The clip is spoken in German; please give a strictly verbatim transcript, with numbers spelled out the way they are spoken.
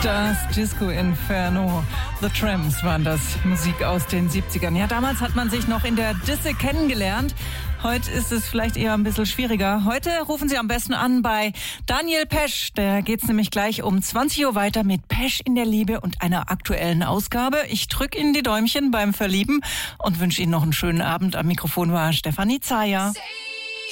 Das Disco Inferno. The Tramps waren das, Musik aus den siebzigern. Ja, damals hat man sich noch in der Disse kennengelernt. Heute ist es vielleicht eher ein bisschen schwieriger. Heute rufen Sie am besten an bei Daniel Pesch. Da geht's nämlich gleich um zwanzig Uhr weiter mit Pesch in der Liebe und einer aktuellen Ausgabe. Ich drücke Ihnen die Däumchen beim Verlieben und wünsche Ihnen noch einen schönen Abend. Am Mikrofon war Stefanie Zayer.